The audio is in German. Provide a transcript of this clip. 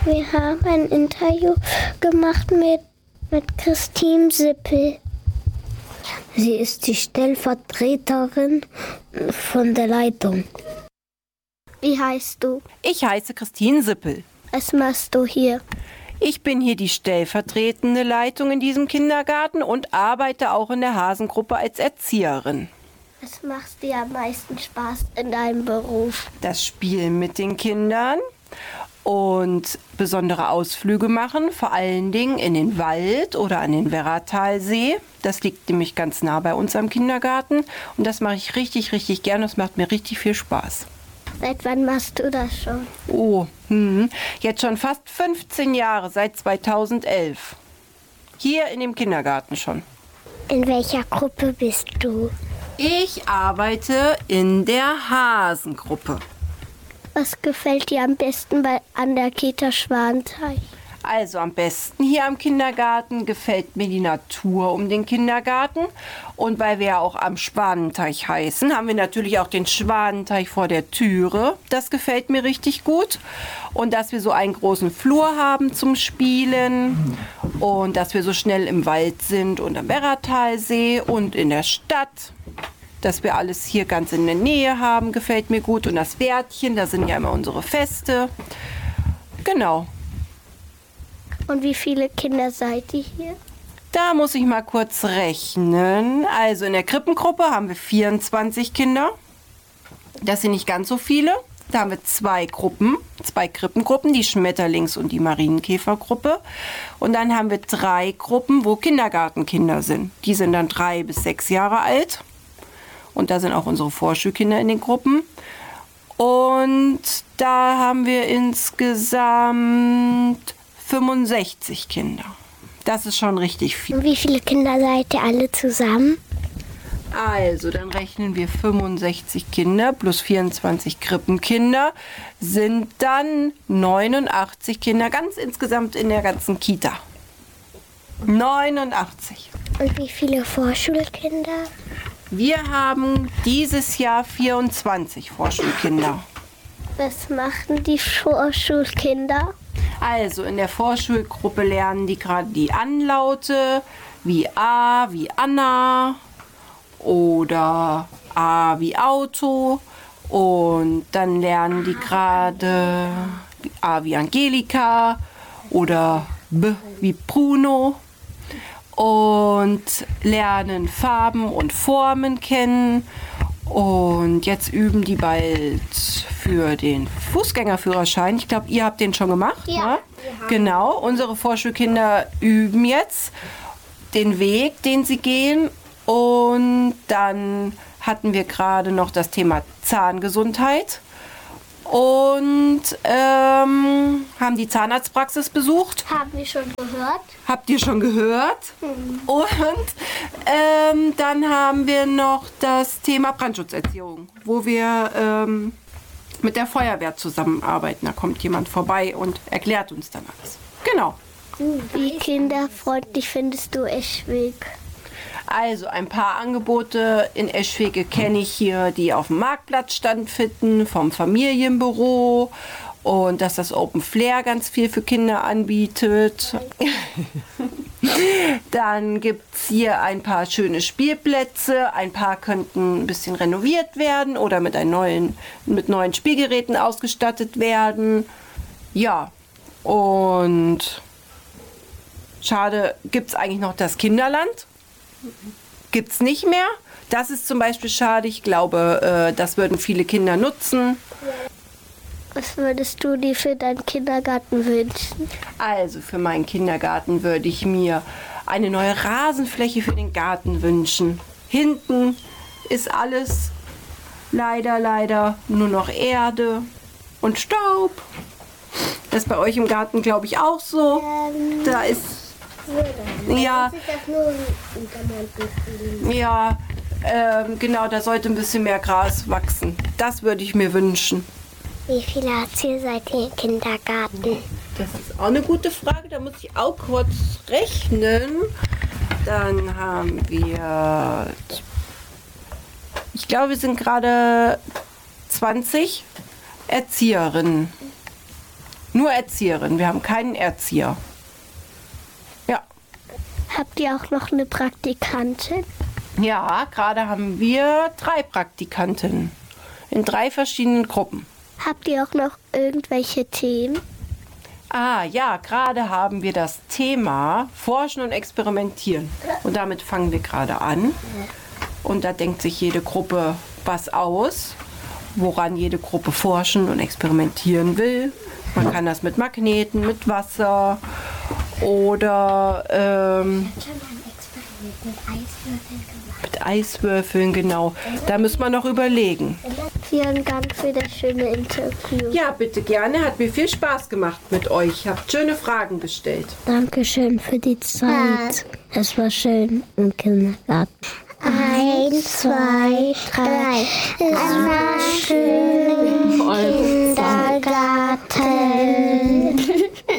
Wir haben ein Interview gemacht mit Christine Sippel. Sie ist die Stellvertreterin von der Leitung. Wie heißt du? Ich heiße Christine Sippel. Was machst du hier? Ich bin hier die stellvertretende Leitung in diesem Kindergarten und arbeite auch in der Hasengruppe als Erzieherin. Was macht dir am meisten Spaß in deinem Beruf? Das Spielen mit den Kindern und besondere Ausflüge machen, vor allen Dingen in den Wald oder an den Werratalsee. Das liegt nämlich ganz nah bei uns am Kindergarten und das mache ich richtig, richtig gern. Das macht mir richtig viel Spaß. Seit wann machst du das schon? Jetzt schon fast 15 Jahre, seit 2011. Hier in dem Kindergarten schon. In welcher Gruppe bist du? Ich arbeite in der Hasengruppe. Was gefällt dir am besten an der Kita Schwanteich? Also am besten hier am Kindergarten gefällt mir die Natur um den Kindergarten. Und weil wir ja auch am Schwanenteich heißen, haben wir natürlich auch den Schwanenteich vor der Türe. Das gefällt mir richtig gut. Und dass wir so einen großen Flur haben zum Spielen. Und dass wir so schnell im Wald sind und am Werratalsee und in der Stadt. Dass wir alles hier ganz in der Nähe haben, gefällt mir gut. Und das Wärtchen, da sind ja immer unsere Feste. Genau. Und wie viele Kinder seid ihr hier? Da muss ich mal kurz rechnen. Also in der Krippengruppe haben wir 24 Kinder. Das sind nicht ganz so viele. Da haben wir zwei Krippengruppen, die Schmetterlings- und die Marienkäfergruppe. Und dann haben wir 3 Gruppen, wo Kindergartenkinder sind. Die sind dann 3 bis 6 Jahre alt. Und da sind auch unsere Vorschulkinder in den Gruppen. Und da haben wir insgesamt 65 Kinder. Das ist schon richtig viel. Und wie viele Kinder seid ihr alle zusammen? Also, dann rechnen wir 65 Kinder plus 24 Krippenkinder, sind dann 89 Kinder ganz insgesamt in der ganzen Kita. 89. Und wie viele Vorschulkinder? Wir haben dieses Jahr 24 Vorschulkinder. Was machen die Vorschulkinder? Also in der Vorschulgruppe lernen die gerade die Anlaute wie A wie Anna oder A wie Auto. Und dann lernen die gerade A wie Angelika oder B wie Bruno. Und lernen Farben und Formen kennen. Und jetzt üben die bald für den Fußgängerführerschein. Ich glaube, ihr habt den schon gemacht. Ja. Ne? Genau, unsere Vorschulkinder üben jetzt den Weg, den sie gehen. Und dann hatten wir gerade noch das Thema Zahngesundheit. Und haben die Zahnarztpraxis besucht. Haben wir schon gehört? Habt ihr schon gehört? Und dann haben wir noch das Thema Brandschutzerziehung, wo wir mit der Feuerwehr zusammenarbeiten. Da kommt jemand vorbei und erklärt uns dann alles. Genau. Wie kinderfreundlich findest du Eschweg? Also ein paar Angebote in Eschwege kenne ich hier, die auf dem Marktplatz stattfinden, vom Familienbüro. Und dass das Open Flair ganz viel für Kinder anbietet. Dann gibt es hier ein paar schöne Spielplätze. Ein paar könnten ein bisschen renoviert werden oder mit neuen Spielgeräten ausgestattet werden. Ja, und schade, gibt es eigentlich noch das Kinderland? Gibt es nicht mehr. Das ist zum Beispiel schade. Ich glaube, das würden viele Kinder nutzen. Was würdest du dir für deinen Kindergarten wünschen? Also für meinen Kindergarten würde ich mir eine neue Rasenfläche für den Garten wünschen. Hinten ist alles leider nur noch Erde und Staub. Das ist bei euch im Garten, glaube ich, auch so. Da ist ja, genau, da sollte ein bisschen mehr Gras wachsen. Das würde ich mir wünschen. Wie viele Erzieher seid ihr im Kindergarten? Das ist auch eine gute Frage, da muss ich auch kurz rechnen. Dann haben wir, ich glaube, wir sind gerade 20 Erzieherinnen. Nur Erzieherin, wir haben keinen Erzieher. Ja. Habt ihr auch noch eine Praktikantin? Ja, gerade haben wir 3 Praktikanten in 3 verschiedenen Gruppen. Habt ihr auch noch irgendwelche Themen? Ah ja, gerade haben wir das Thema Forschen und Experimentieren. Und damit fangen wir gerade an. Und da denkt sich jede Gruppe was aus, woran jede Gruppe forschen und experimentieren will. Man kann das mit Magneten, mit Wasser oder mit Eiswürfeln, genau. Da muss man noch überlegen. Vielen Dank für das schöne Interview. Ja, bitte gerne. Hat mir viel Spaß gemacht mit euch. Habt schöne Fragen gestellt. Dankeschön für die Zeit. Es war schön im Kindergarten. 1, 2, 3. Es war schön im Kindergarten.